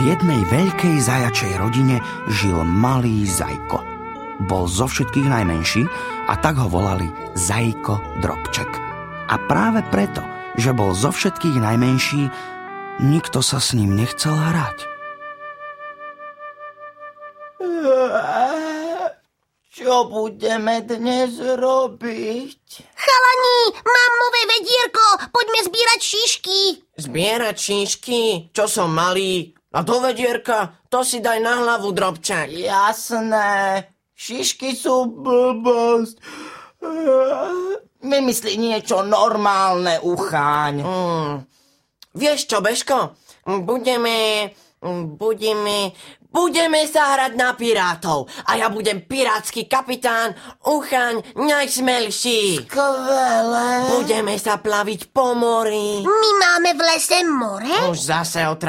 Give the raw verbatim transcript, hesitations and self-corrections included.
jednej veľkej zajačej rodine žil malý Zajko. Bol zo všetkých najmenší a tak ho volali Zajko Drobček. A práve preto, že bol zo všetkých najmenší, nikto sa s ním nechcel hrať. Čo budeme dnes robiť? Chalani, mám nové vedierko, poďme zbierať šišky. Zbierať šišky? Čo som malý? A do vedierka? To si daj na hlavu, Drobček. Jasné, šišky sú blbosť. Vymyslí niečo normálne, Ucháň. Mm. Vieš čo, Bežko? Budeme... Budeme... Budeme sa hrať na pirátov. A ja budem pirátsky kapitán Uchaň najsmelší. Skvelé. Budeme sa plaviť po mori. My máme v lese more? Už zase otra